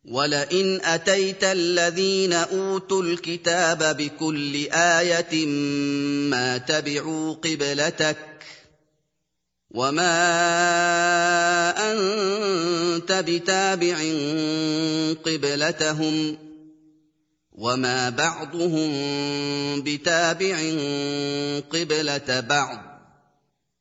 وَلَئِنْ أَتَيْتَ الَّذِينَ أُوتُوا الْكِتَابَ بِكُلِّ آيَةٍ مَّا تَبِعُوا قِبْلَتَكَ وَمَا أَنتَ بِتَابِعٍ قِبْلَتَهُمْ ۚ وَمَا بَعْضُهُم بِتَابِعٍ قِبْلَةَ بَعْضٍ ۚ